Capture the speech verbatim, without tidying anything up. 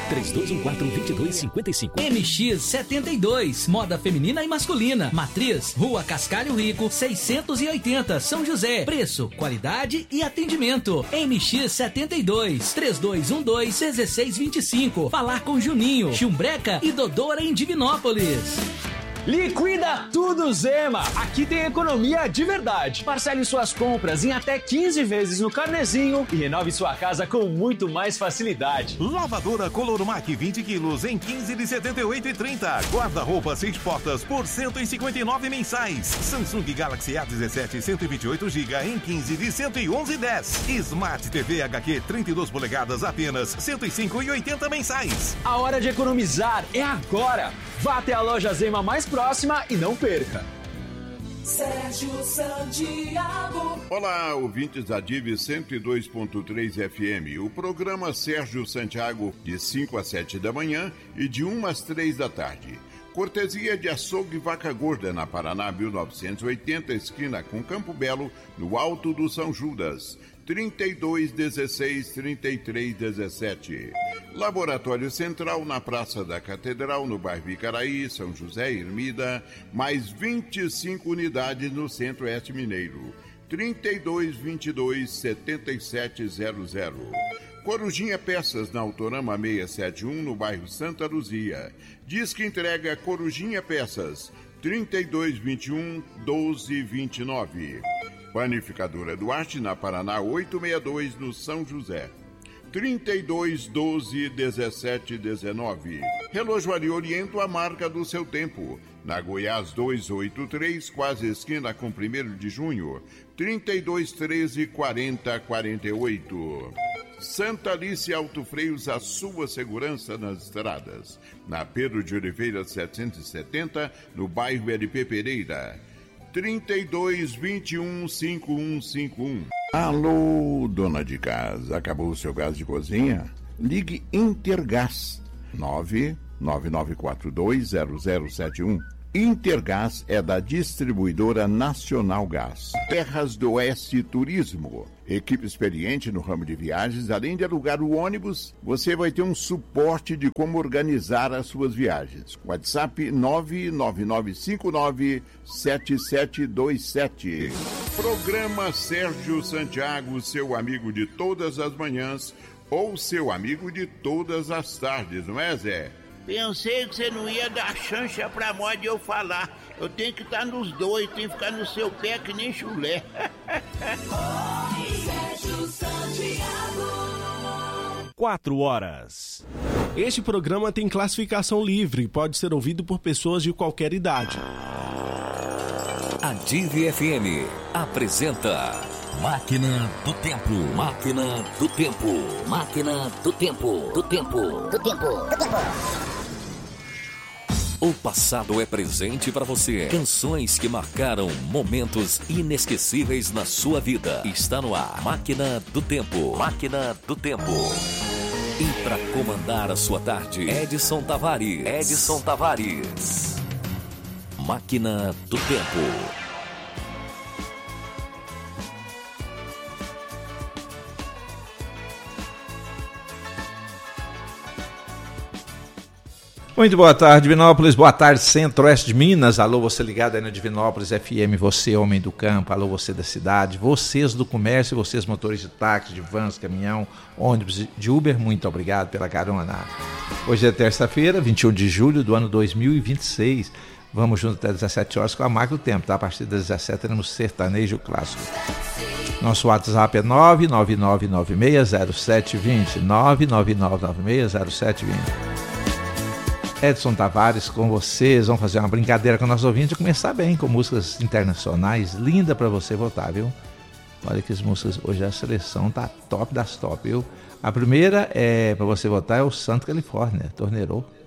três dois um quatro, dois dois cinco cinco. M X setenta e dois, moda feminina e masculina. Matriz, Rua Cascalho Rico, seiscentos e oitenta, São José. Preço, qualidade e atendimento. M X setenta e dois, três dois um dois, um seis dois cinco. Falar com Juninho, Chumbreca e Dodora em Divinópolis. Liquida tudo, Zema! Aqui tem economia de verdade. Parcele suas compras em até quinze vezes no carnezinho e renove sua casa com muito mais facilidade. Lavadora Colormac vinte quilos em quinze de setenta e oito e trinta. Guarda-roupa seis portas por cento e cinquenta e nove mensais. Samsung Galaxy A dezessete cento e vinte e oito gigabytes em quinze de cento e onze e dez. Smart T V H Q trinta e duas polegadas apenas cento e cinco e oitenta mensais. A hora de economizar é agora. Vá até a loja Zema mais próxima e não perca. Sérgio Santiago. Olá, ouvintes da D I V cento e dois ponto três F M. O programa Sérgio Santiago, de cinco às sete da manhã e de uma às três da tarde. Cortesia de Açougue Vaca Gorda, na Paraná mil novecentos e oitenta, esquina com Campo Belo, no Alto do São Judas. trinta e dois dezesseis, trinta e três dezessete. Laboratório Central na Praça da Catedral, no bairro Icaraí, São José, Ermida, mais vinte e cinco unidades no Centro-Oeste Mineiro. trinta e dois, vinte e dois, setenta e sete zero zero. Corujinha Peças, na Autorama seiscentos e setenta e um, no bairro Santa Luzia. Diz que entrega Corujinha Peças, trinta e dois, vinte e um, doze, vinte e nove. Panificadora Duarte, na Paraná oitocentos e sessenta e dois, no São José. trinta e dois, doze, dezessete, dezenove. Relojoaria Oriento, a marca do seu tempo. Na Goiás duzentos e oitenta e três, quase esquina com primeiro de junho. trinta e dois, treze, quarenta, quarenta e oito. Santa Alice Autofreios, a sua segurança nas estradas. Na Pedro de Oliveira setecentos e setenta, no bairro L P Pereira. trinta e dois, vinte e um, cinquenta e um cinquenta e um. Alô, dona de casa, acabou o seu gás de cozinha? Ligue Intergás nove nove nove quatro dois zero zero sete um. Intergás é da Distribuidora Nacional Gás. Terras do Oeste Turismo. Equipe experiente no ramo de viagens, além de alugar o ônibus, você vai ter um suporte de como organizar as suas viagens. WhatsApp nove nove nove cinco nove sete sete dois sete. Programa Sérgio Santiago, seu amigo de todas as manhãs ou seu amigo de todas as tardes, não é, Zé? Pensei que você não ia dar chancha pra moda de eu falar. Eu tenho que estar nos dois, tenho que ficar no seu pé que nem chulé. Sérgio Santiago. Quatro horas. Este programa tem classificação livre e pode ser ouvido por pessoas de qualquer idade. A D I V F M apresenta Máquina do Tempo. Máquina do Tempo. Máquina do Tempo. Do Tempo. Do Tempo. Do Tempo. O passado é presente para você. Canções que marcaram momentos inesquecíveis na sua vida. Está no ar. Máquina do Tempo. Máquina do Tempo. E para comandar a sua tarde, Edson Tavares. Edson Tavares. Máquina do Tempo. Muito boa tarde, Divinópolis. Boa tarde, Centro-Oeste de Minas. Alô, você ligado aí na Divinópolis F M, você, homem do campo. Alô, você da cidade. Vocês do comércio, vocês motoristas de táxi, de vans, caminhão, ônibus, de Uber. Muito obrigado pela carona. Hoje é terça-feira, vinte e um de julho do ano dois mil e vinte e seis. Vamos junto até dezessete horas com a Máquina do Tempo, tá? A partir das dezessete teremos Sertanejo Clássico. Nosso WhatsApp é nove nove nove nove seis zero sete dois zero. nove nove nove nove seis zero sete dois zero. Edson Tavares com vocês, vamos fazer uma brincadeira com nossos ouvintes e começar bem com músicas internacionais, linda para você votar, viu? Olha que as músicas, hoje a seleção tá top das top, viu? A primeira é para você votar é o Santo Califórnia, Torneirou.